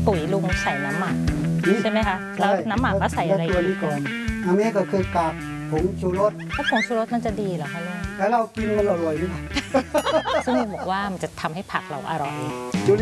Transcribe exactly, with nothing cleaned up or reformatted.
ปุ๋ยลุงใส่น้ำหมักใช่ไหมคะแล้วน้ำหมักก็ใส่อะไรอีกตัวนี้ก่อนอันนี้ก็คือกากผงชูรสถ้าผงชูรสมันจะดีเหรอคะลุงแล้วเรากินมันอร่อยไหมซึ่งลุงบอกว่ามันจะทำให้ผักเราอร่อย